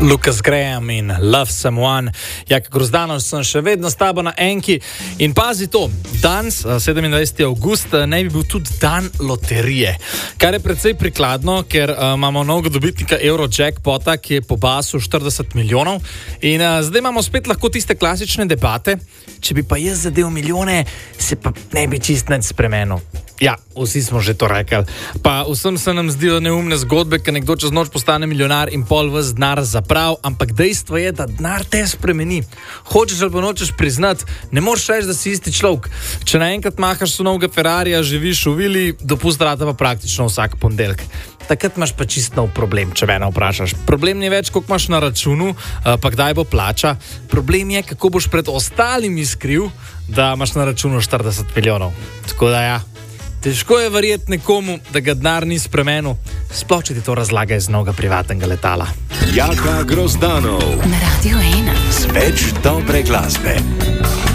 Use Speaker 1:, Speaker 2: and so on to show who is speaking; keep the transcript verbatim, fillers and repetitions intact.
Speaker 1: Lucas Graham in Love Someone. Jak Grozdanov sem še vedno s tabo na enki. In pazi to, danes, sedemindvajseti avgust, naj bi bil tudi dan loterije. Kar je precej prikladno, ker uh, imamo novega dobitnika Eurojackpota, ki je pobasil štirideset milijonov. In uh, zdaj imamo spet lahko tiste klasične debate. Če bi pa jaz zadev milijone, se pa ne bi čist nič spremenil. Ja, vsi smo že to rekli. Pa vsem se nam zdijo neumne zgodbe, ker nekdo čez noč postane milijonar in pol ves denar zaprav, ampak dejstvo je, da denar te spremeni. Hočeš ali pa nočeš priznati, ne moreš reči, da si isti človek. Če naenkrat mahaš so novega Ferrarija, živiš v vili, dopust rata pa praktično vsak ponedeljek. Takrat imaš pa čist nov problem, če mene vprašaš. Problem ni več, koliko imaš na računu, pa kdaj bo plača. Problem je, kako boš pred ostalimi skril, da imaš na računu štirideset milijonov. Tako da ja. Težko je verjeti nekomu, da ga denar ni spremenil, sploh če ti to razlaga iz novega privatnega letala.
Speaker 2: Jaka Grozdanov
Speaker 3: na Radio ena.
Speaker 2: Z več dobre glasbe.